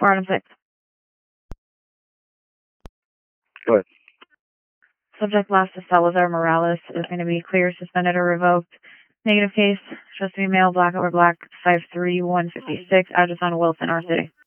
4 out of 6. Go ahead. Subject last to Salazar Morales is going to be clear, suspended, or revoked. Negative case, just female, black over black, 5'3", 156, address on Wilson, R City.